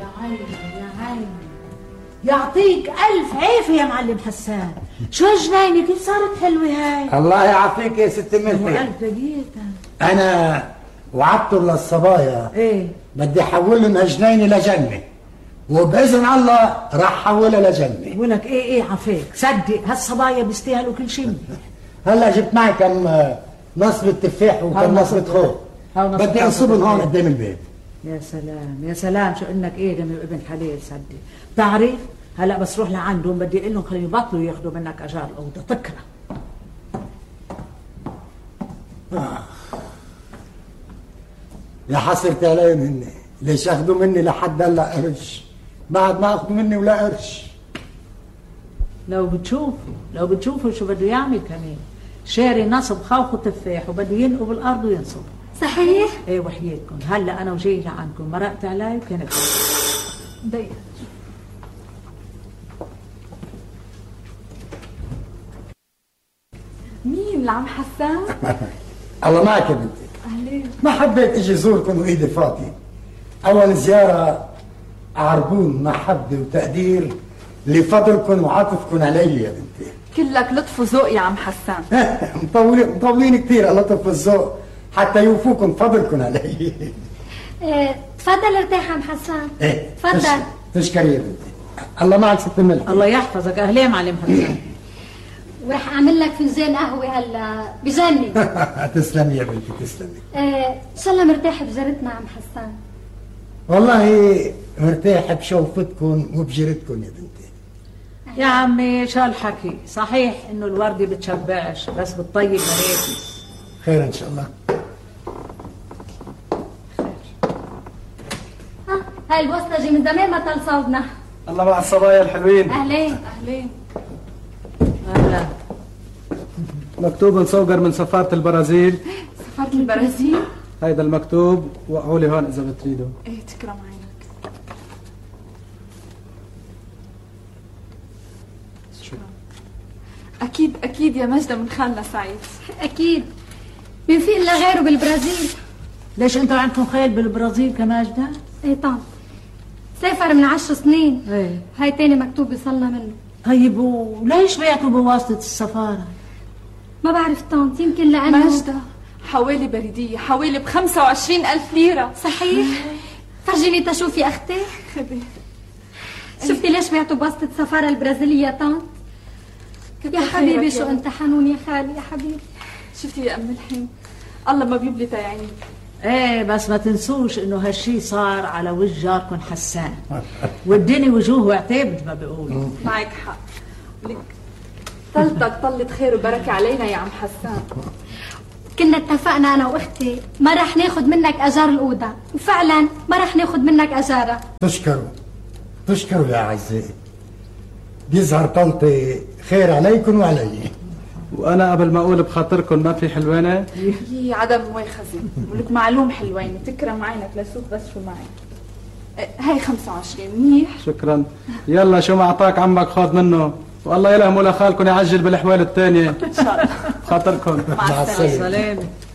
عيني يا عيني، يعطيك ألف عافية يا معلم حسان. شو هالجنينة كيف صارت حلوة هاي؟ الله يعافيك يا ست ملحي. ألف دقيقة. أنا وعدتهم للصبايا إيه؟ بدي أحول لهم هالجنينة لجنة، وبإذن الله راح أحولها لجنة. ولك إيه عافيك، صدق هالصبايا بيستاهلوا كل شيء. هلا جبت معي كم نصبة تفاح وكم نصبة خوخ، بدي أنصبهم هون قدام البيت. يا سلام يا سلام، شو انك ادمي وابن حلال. صدق بتعرف هلا بس روح لعندهم بدي اقول لهم خليهم يبطلوا ياخذوا منك اجار الاوضه. تكره يا حسرتي عليهم هن، ليش اخذوا مني لحد هلا قرش؟ بعد ما اخذوا مني ولا قرش. لو بتشوفوا شو بده يعمل كمان. شاري نصب خوخ وتفاح وبده ينقوا بالارض وينصب. صحيح؟ ايه وحياتكم هلا انا وجاي لعندكم مرقت علي وكانت ضيق. مين العم حسان؟ الله معك يا بنتي. اهلين. ما حبيت اجي زوركم وايدي فاضيه. اول زياره عربون محبه وتقدير لفضلكم وعطفكم علي يا بنتي. كلك لطف وذوق يا عم حسان. مطولين كثير اللطف والذوق حتى يوفوكم فضلكم علي. تفضل ارتاح عم حسان. ايه تفضل. تشكري يا بنتي. الله معك ست ملك. الله يحفظك. اهلين معلم حسان. ورح اعمل لك فنجان قهوه هلا بجنن. تسلمي يا بنتي تسلمي. ان شاء الله مرتاح بجرتنا عم حسان. والله مرتاح بشوفتكم وبجرتكم يا بنتي. يا عمي شو هالحكي، صحيح انه الوردة بتشبعش بس بتطيب مريتي. خير ان شاء الله. هاي البوسطجي من زمان ما طل صوبنا. الله مع الصبايا الحلوين. اهلين. اهلين. اهلا. مكتوب نصوغر من سفارة البرازيل. سفارة البرازيل؟ هيدا المكتوب وقعوا لي هون اذا بتريدوا. ايه تكرم عينك. أكيد يا مجدة من خالنا سعيد. أكيد مين في إلا غيره بالبرازيل. ليش أنتوا عندكم خيل بالبرازيل كماجدة؟ إيه طبعا سافر من 10 سنين. إيه. هاي تاني مكتوب يصلنا منه. طيب وليش بعتوا بواسطة السفارة؟ ما بعرف طنط، يمكن لأنه مجدة حوالي بريدية حوالي ب25,000 ليرة. صحيح؟ فرجيني تشوف يا أختي. خبي شفتي ليش بعتوا بواسطة السفارة البرازيلية يا طنط؟ يا حبيبي شو انت حنون يا خالي يا حبيبي. شفتي يا ام الحين الله ما بيبلي عيني. ايه بس ما تنسوش انه هالشي صار على وجه جاركم حسان. والدنيا وجوه وعتاب ما بيقولوا. معك حق. لك طلتك طلت خير وبركة علينا يا عم حسان. كنا اتفقنا انا واختي ما رح ناخد منك اجار الاوضه، وفعلا ما رح ناخد منك اجارها. تشكروا يا اعزائي. بيظهر طلتي خير عليكم وعلي. وانا قبل ما اقول بخاطركم ما في حلوانه. هي عدم مؤاخذه ولك معلوم حلوين تكرم عينك لسوق بس شو معي. هاي 25 منيح. شكرا. يلا شو ما اعطاك عمك خذ منه، والله يلهم ولا خالكم يعجل بالاحوال الثانيه. ان شاء الله. بخاطركم. مع السلامه. سلام.